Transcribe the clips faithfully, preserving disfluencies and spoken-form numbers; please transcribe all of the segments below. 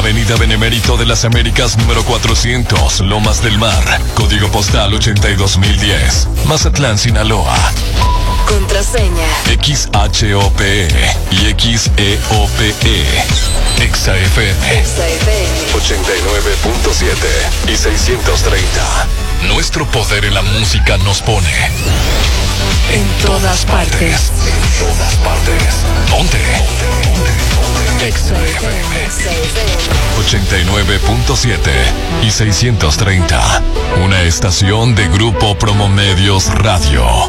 Avenida Benemérito de las Américas número cuatrocientos, Lomas del Mar, código postal ochenta y dos mil diez, Mazatlán, Sinaloa. Contraseña X H O P E y X E O P E. Exa F M Exa F M ochenta y nueve punto siete y seiscientos treinta. Nuestro poder en la música nos pone en todas partes. En todas partes. Ponte. Exa F M ochenta y nueve punto siete y seiscientos treinta. Una estación de Grupo Promomedios Radio.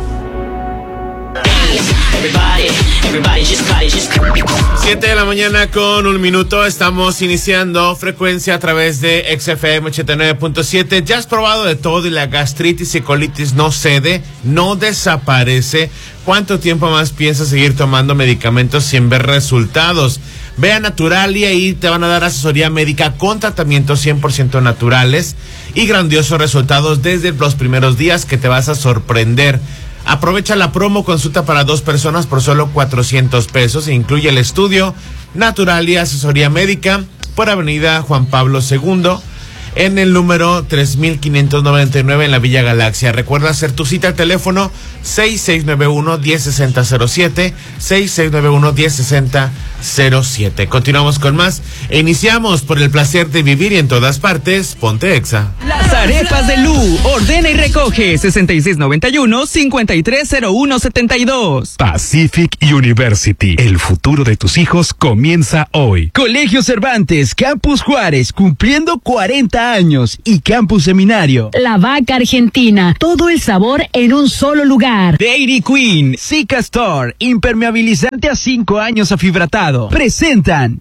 siete de la mañana con un minuto. Estamos iniciando frecuencia a través de Exa F M ochenta y nueve punto siete. Ya has probado de todo y la gastritis y colitis no cede, no desaparece. ¿Cuánto tiempo más piensas seguir tomando medicamentos sin ver resultados? Ve a Naturalia y te van a dar asesoría médica con tratamientos cien por ciento naturales y grandiosos resultados desde los primeros días que te vas a sorprender. Aprovecha la promo consulta para dos personas por solo cuatrocientos pesos. Incluye el estudio, Naturalia, asesoría médica por Avenida Juan Pablo segundo en el número tres mil quinientos noventa y nueve en la Villa Galaxia. Recuerda hacer tu cita al teléfono seis seis nueve uno, uno cero seis cero cero siete, seis seis nueve uno, uno cero seis cero cero siete. Continuamos con más e iniciamos por el placer de vivir y en todas partes, ponte Exa. Las arepas de Lu, ordena y recoge sesenta y seis noventa y uno, cincuenta y tres cero uno setenta y dos. Pacific University, el futuro de tus hijos comienza hoy. Colegio Cervantes, Campus Juárez, cumpliendo cuarenta años, y Campus Seminario. La Vaca Argentina, todo el sabor en un solo lugar. Dairy Queen, Zika Store, impermeabilizante a cinco años afibratado. Presentan.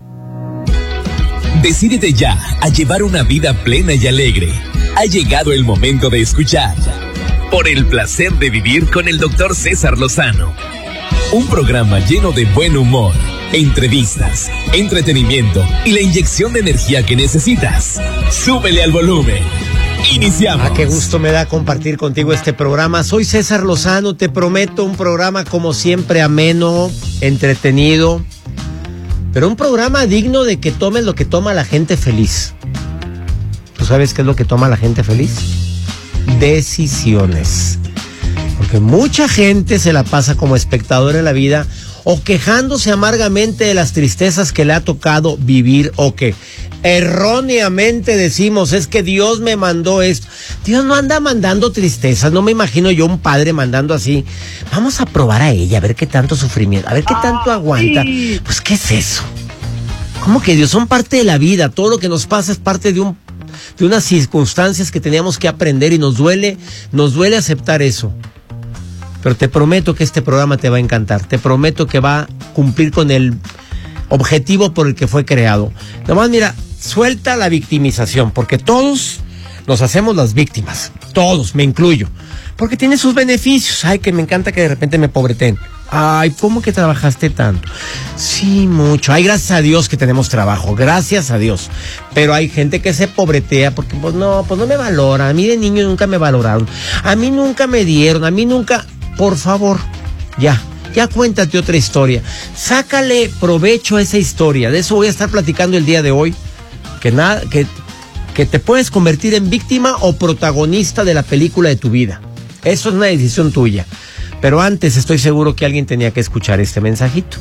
Decídete ya a llevar una vida plena y alegre. Ha llegado el momento de escuchar Por el placer de vivir con el doctor César Lozano. Un programa lleno de buen humor, entrevistas, entretenimiento y la inyección de energía que necesitas. Súbele al volumen. Iniciamos. Ah, qué gusto me da compartir contigo este programa. Soy César Lozano, te prometo un programa como siempre ameno, entretenido, pero un programa digno de que tomes lo que toma la gente feliz. ¿Tú sabes qué es lo que toma la gente feliz? Decisiones. Porque mucha gente se la pasa como espectador en la vida o quejándose amargamente de las tristezas que le ha tocado vivir o que erróneamente decimos, es que Dios me mandó esto. Dios no anda mandando tristezas, no me imagino yo un padre mandando así, vamos a probar a ella, a ver qué tanto sufrimiento, a ver qué tanto aguanta. Pues, ¿qué es eso? ¿Cómo que Dios? Son parte de la vida, todo lo que nos pasa es parte de un de unas circunstancias que teníamos que aprender y nos duele, nos duele aceptar eso. Pero te prometo que este programa te va a encantar, te prometo que va a cumplir con el objetivo por el que fue creado. Nomás mira, suelta la victimización, porque todos nos hacemos las víctimas, todos, me incluyo, porque tiene sus beneficios. Ay, que me encanta que de repente me pobreten. Ay, ¿cómo que trabajaste tanto? Sí, mucho. Ay, gracias a Dios que tenemos trabajo, gracias a Dios. Pero hay gente que se pobretea porque, pues no, pues no me valoran. A mí de niño nunca me valoraron. A mí nunca me dieron, a mí nunca... Por favor, ya, ya cuéntate otra historia. Sácale provecho a esa historia. De eso voy a estar platicando el día de hoy. Que nada, que, que te puedes convertir en víctima o protagonista de la película de tu vida. Eso es una decisión tuya. Pero antes estoy seguro que alguien tenía que escuchar este mensajito.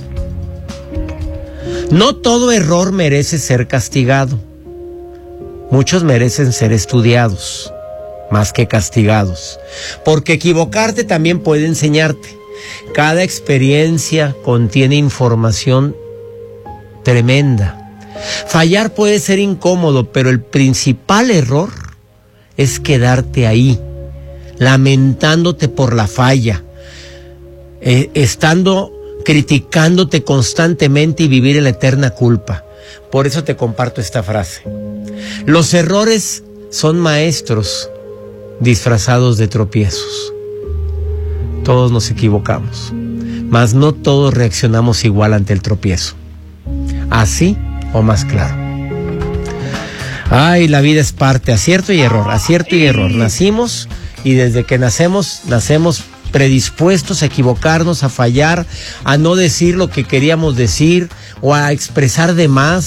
No todo error merece ser castigado. Muchos merecen ser estudiados, más que castigados. Porque equivocarte también puede enseñarte. Cada experiencia contiene información tremenda. Fallar puede ser incómodo, pero el principal error es quedarte ahí, lamentándote por la falla, eh, estando criticándote constantemente y vivir en la eterna culpa. Por eso te comparto esta frase. Los errores son maestros disfrazados de tropiezos. Todos nos equivocamos, mas no todos reaccionamos igual ante el tropiezo. Así o más claro. Ay, la vida es parte, acierto y error, acierto y error. Nacimos y desde que nacemos, nacemos predispuestos a equivocarnos, a fallar, a no decir lo que queríamos decir o a expresar de más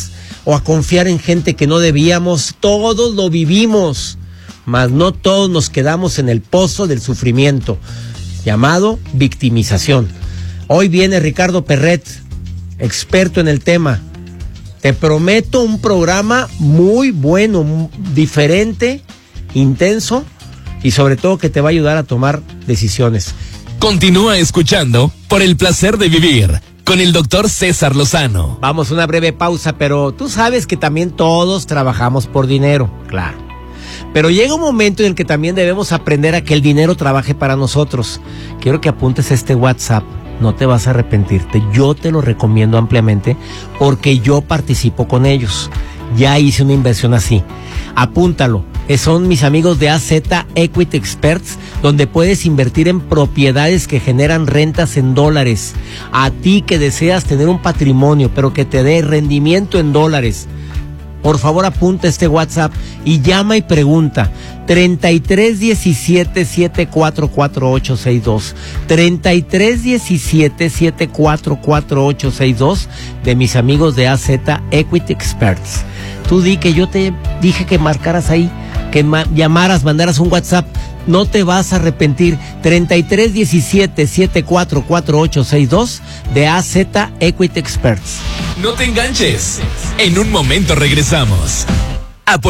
o a confiar en gente que no debíamos. Todos lo vivimos, mas no todos nos quedamos en el pozo del sufrimiento, llamado victimización. Hoy viene Ricardo Perret, experto en el tema. Te prometo un programa muy bueno, muy diferente, intenso y sobre todo que te va a ayudar a tomar decisiones. Continúa escuchando Por el Placer de Vivir con el doctor César Lozano. Vamos a una breve pausa, pero tú sabes que también todos trabajamos por dinero, claro. Pero llega un momento en el que también debemos aprender a que el dinero trabaje para nosotros. Quiero que apuntes este WhatsApp. No te vas a arrepentirte. Yo te lo recomiendo ampliamente porque yo participo con ellos. Ya hice una inversión así. Apúntalo. Son mis amigos de A Z Equity Experts, donde puedes invertir en propiedades que generan rentas en dólares. A ti que deseas tener un patrimonio, pero que te dé rendimiento en dólares, por favor apunta este WhatsApp y llama y pregunta. treinta y tres diecisiete setenta y cuatro cuarenta y ocho sesenta y dos. treinta y tres diecisiete setenta y cuatro cuarenta y ocho sesenta y dos de mis amigos de A Z Equity Experts. Tú di que yo te dije que marcaras ahí, que ma- llamaras, mandaras un WhatsApp. No te vas a arrepentir. treinta y tres diecisiete setenta y cuatro cuarenta y ocho sesenta y dos de A Z Equity Experts. No te enganches. En un momento regresamos.